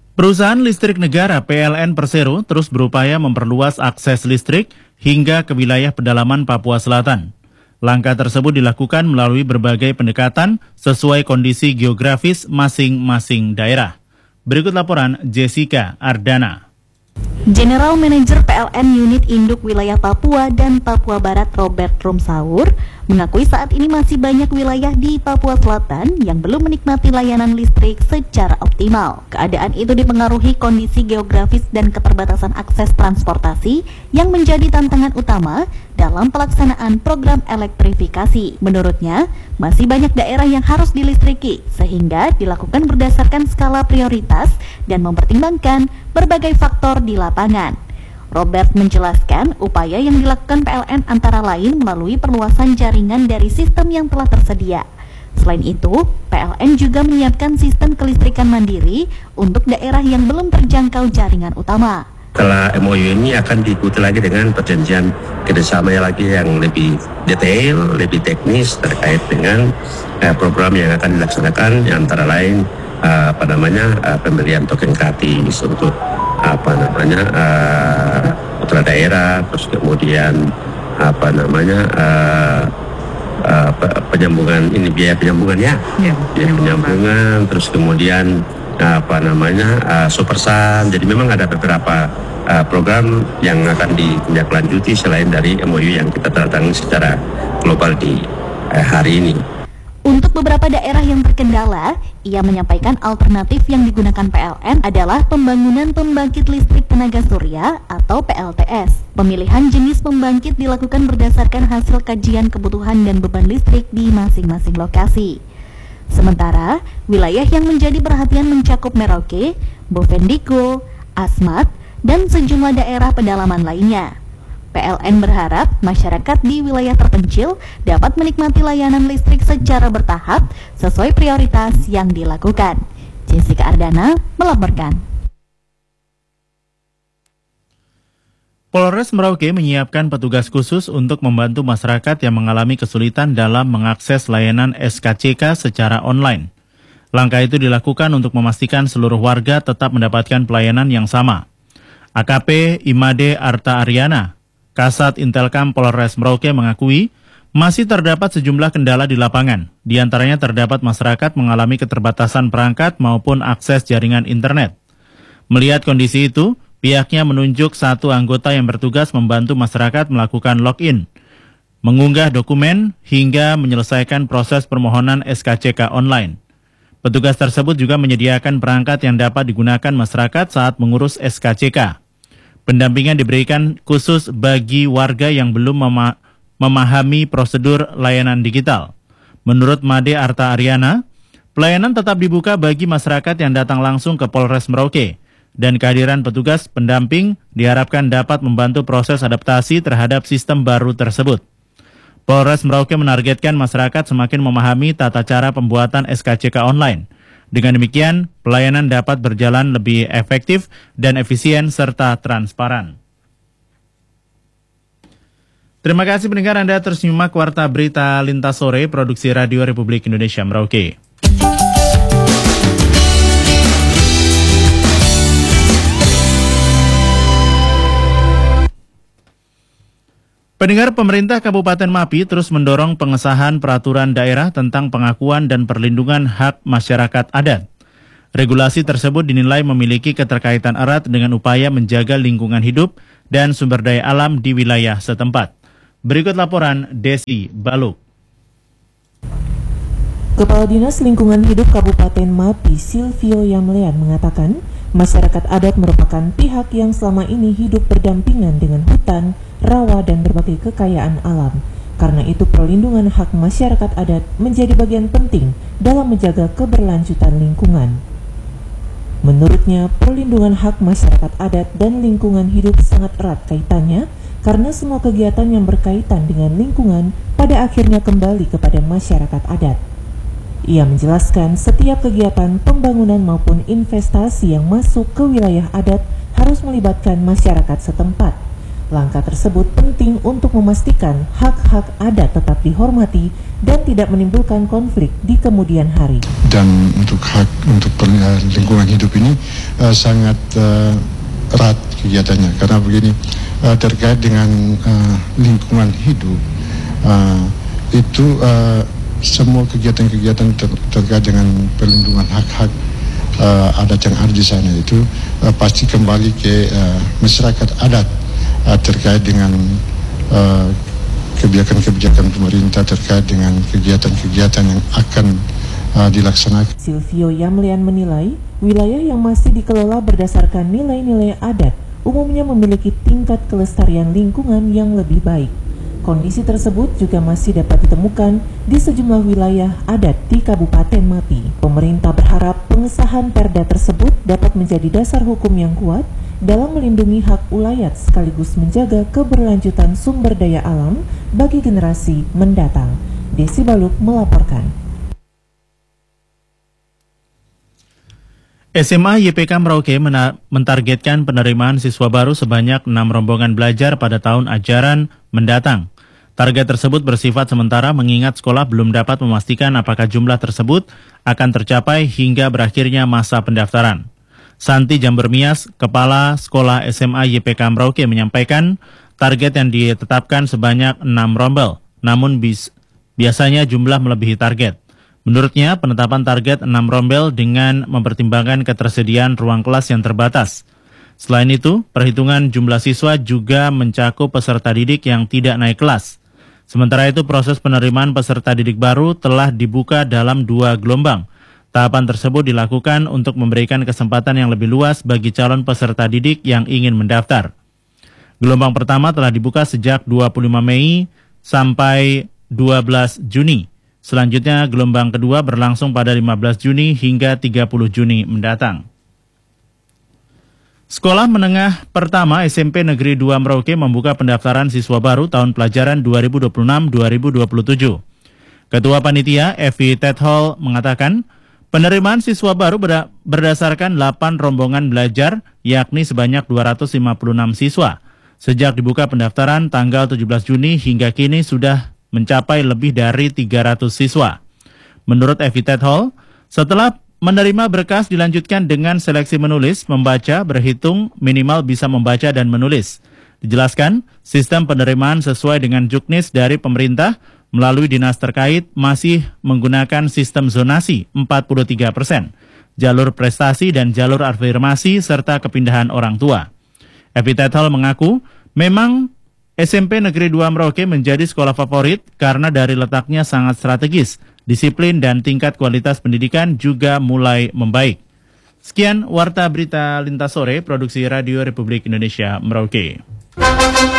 Perusahaan listrik negara PLN Persero terus berupaya memperluas akses listrik hingga ke wilayah pedalaman Papua Selatan. Langkah tersebut dilakukan melalui berbagai pendekatan sesuai kondisi geografis masing-masing daerah. Berikut laporan Jessica Ardana. General Manager PLN Unit Induk Wilayah Papua dan Papua Barat Robert Rumsaur mengakui saat ini masih banyak wilayah di Papua Selatan yang belum menikmati layanan listrik secara optimal. Keadaan itu dipengaruhi kondisi geografis dan keterbatasan akses transportasi yang menjadi tantangan utama dalam pelaksanaan program elektrifikasi. Menurutnya, masih banyak daerah yang harus dilistriki sehingga dilakukan berdasarkan skala prioritas dan mempertimbangkan berbagai faktor di lapangan. Robert menjelaskan upaya yang dilakukan PLN antara lain melalui perluasan jaringan dari sistem yang telah tersedia. Selain itu, PLN juga menyiapkan sistem kelistrikan mandiri untuk daerah yang belum terjangkau jaringan utama. Setelah MOU ini akan diikuti lagi dengan perjanjian kerjasama lagi yang lebih detail, lebih teknis terkait dengan program yang akan dilaksanakan, antara lain pembelian token gratis untuk putra daerah, terus kemudian penyambungan, ini biaya penyambungan penyambungan, terus kemudian Supersan. Jadi memang ada beberapa program yang akan ditindaklanjuti selain dari MOU yang kita tanda secara global di hari ini. Untuk beberapa daerah yang terkendala, ia menyampaikan alternatif yang digunakan PLN adalah pembangunan pembangkit listrik tenaga surya atau PLTS. Pemilihan jenis pembangkit dilakukan berdasarkan hasil kajian kebutuhan dan beban listrik di masing-masing lokasi. Sementara, wilayah yang menjadi perhatian mencakup Merauke, Bovendigul, Asmat, dan sejumlah daerah pedalaman lainnya. PLN berharap masyarakat di wilayah terpencil dapat menikmati layanan listrik secara bertahap sesuai prioritas yang dilakukan. Jessica Ardana melaporkan. Polres Merauke menyiapkan petugas khusus untuk membantu masyarakat yang mengalami kesulitan dalam mengakses layanan SKCK secara online. Langkah itu dilakukan untuk memastikan seluruh warga tetap mendapatkan pelayanan yang sama. AKP Imade Arta Aryana, Kasat Intelkam Polres Merauke mengakui masih terdapat sejumlah kendala di lapangan. Di antaranya terdapat masyarakat mengalami keterbatasan perangkat maupun akses jaringan internet. Melihat kondisi itu, pihaknya menunjuk satu anggota yang bertugas membantu masyarakat melakukan login, mengunggah dokumen, hingga menyelesaikan proses permohonan SKCK online. Petugas tersebut juga menyediakan perangkat yang dapat digunakan masyarakat saat mengurus SKCK. Pendampingan diberikan khusus bagi warga yang belum memahami prosedur layanan digital. Menurut Made Arta Aryana, pelayanan tetap dibuka bagi masyarakat yang datang langsung ke Polres Merauke, dan kehadiran petugas pendamping diharapkan dapat membantu proses adaptasi terhadap sistem baru tersebut. Polres Merauke menargetkan masyarakat semakin memahami tata cara pembuatan SKCK online. Dengan demikian, pelayanan dapat berjalan lebih efektif dan efisien serta transparan. Terima kasih pendengar Anda terus menyimak Warta Berita Lintas Sore, Produksi Radio Republik Indonesia Merauke. Pendengar, pemerintah Kabupaten Mapi terus mendorong pengesahan peraturan daerah tentang pengakuan dan perlindungan hak masyarakat adat. Regulasi tersebut dinilai memiliki keterkaitan erat dengan upaya menjaga lingkungan hidup dan sumber daya alam di wilayah setempat. Berikut laporan Desi Baluk. Kepala Dinas Lingkungan Hidup Kabupaten Mapi, Silvio Yamlean, mengatakan masyarakat adat merupakan pihak yang selama ini hidup berdampingan dengan hutan, rawa, dan berbagai kekayaan alam. Karena itu perlindungan hak masyarakat adat menjadi bagian penting dalam menjaga keberlanjutan lingkungan. Menurutnya, perlindungan hak masyarakat adat dan lingkungan hidup sangat erat kaitannya karena semua kegiatan yang berkaitan dengan lingkungan pada akhirnya kembali kepada masyarakat adat. Ia menjelaskan setiap kegiatan pembangunan maupun investasi yang masuk ke wilayah adat harus melibatkan masyarakat setempat. Langkah tersebut penting untuk memastikan hak-hak adat tetap dihormati dan tidak menimbulkan konflik di kemudian hari. Dan untuk lingkungan hidup ini sangat erat kegiatannya, karena begini, terkait dengan lingkungan hidup itu semua kegiatan-kegiatan terkait dengan perlindungan hak-hak adat yang ada di sana itu pasti kembali ke masyarakat adat terkait dengan kebijakan-kebijakan pemerintah terkait dengan kegiatan-kegiatan yang akan dilaksanakan. Silvio Yamlian menilai wilayah yang masih dikelola berdasarkan nilai-nilai adat umumnya memiliki tingkat kelestarian lingkungan yang lebih baik. Kondisi tersebut juga masih dapat ditemukan di sejumlah wilayah adat di Kabupaten Mati. Pemerintah berharap pengesahan perda tersebut dapat menjadi dasar hukum yang kuat dalam melindungi hak ulayat sekaligus menjaga keberlanjutan sumber daya alam bagi generasi mendatang. Desi Baluk melaporkan. SMA YPK Merauke mentargetkan penerimaan siswa baru sebanyak 6 rombongan belajar pada tahun ajaran mendatang. Target tersebut bersifat sementara mengingat sekolah belum dapat memastikan apakah jumlah tersebut akan tercapai hingga berakhirnya masa pendaftaran. Santi Jambermias, Kepala Sekolah SMA YPK Merauke menyampaikan target yang ditetapkan sebanyak 6 rombel, namun biasanya jumlah melebihi target. Menurutnya, penetapan target 6 rombel dengan mempertimbangkan ketersediaan ruang kelas yang terbatas. Selain itu, perhitungan jumlah siswa juga mencakup peserta didik yang tidak naik kelas. Sementara itu, proses penerimaan peserta didik baru telah dibuka dalam 2 gelombang. Tahapan tersebut dilakukan untuk memberikan kesempatan yang lebih luas bagi calon peserta didik yang ingin mendaftar. Gelombang pertama telah dibuka sejak 25 Mei sampai 12 Juni. Selanjutnya, gelombang kedua berlangsung pada 15 Juni hingga 30 Juni mendatang. Sekolah Menengah Pertama SMP Negeri 2 Merauke membuka pendaftaran siswa baru tahun pelajaran 2026-2027. Ketua Panitia, Evi Tethol, mengatakan penerimaan siswa baru berdasarkan 8 rombongan belajar, yakni sebanyak 256 siswa. Sejak dibuka pendaftaran tanggal 17 Juni hingga kini sudah mencapai lebih dari 300 siswa. Menurut Evi Tethol, setelah menerima berkas dilanjutkan dengan seleksi menulis, membaca, berhitung, minimal bisa membaca dan menulis. Dijelaskan, sistem penerimaan sesuai dengan juknis dari pemerintah melalui dinas terkait masih menggunakan sistem zonasi 43%, jalur prestasi dan jalur afirmasi serta kepindahan orang tua. Evi Tethol mengaku memang SMP Negeri 2 Merauke menjadi sekolah favorit karena dari letaknya sangat strategis, disiplin dan tingkat kualitas pendidikan juga mulai membaik. Sekian Warta Berita Lintas Sore, Produksi Radio Republik Indonesia Merauke.